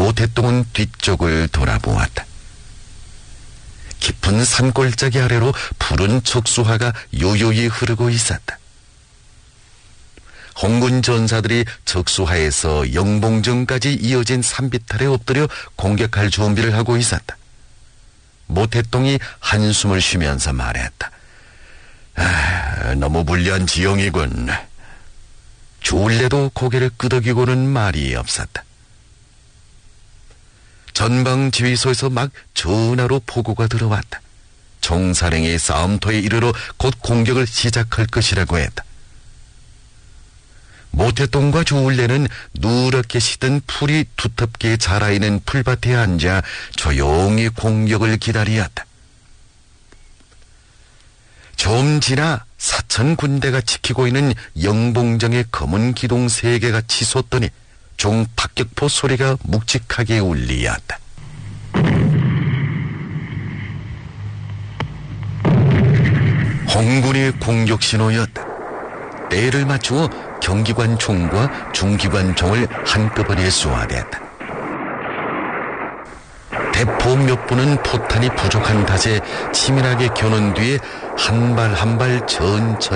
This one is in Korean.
모태똥은 뒤쪽을 돌아보았다. 깊은 산골짜기 아래로 푸른 척수화가 요요히 흐르고 있었다. 홍군 전사들이 척수하에서 영봉정까지 이어진 산비탈에 엎드려 공격할 준비를 하고 있었다. 모태똥이 한숨을 쉬면서 말했다. 너무 불리한 지형이군. 주울레도 고개를 끄덕이고는 말이 없었다. 전방 지휘소에서 막 전화로 보고가 들어왔다. 총사령이 싸움터에 이르러 곧 공격을 시작할 것이라고 했다. 모태똥과 주울레는 누렇게 시든 풀이 두텁게 자라있는 풀밭에 앉아 조용히 공격을 기다리었다. 좀 지나 사천 군대가 지키고 있는 영봉정의 검은 기둥 3개가 치솟더니 종박격포 소리가 묵직하게 울리었다. 홍군의 공격 신호였다. 때를 맞추어 경기관 총과 중기관 총을 한꺼번에 쏘아댔다. 대포 몇 분은 포탄이 부족한 탓에 치밀하게 겨눈 뒤에 한 발 한 발 천천히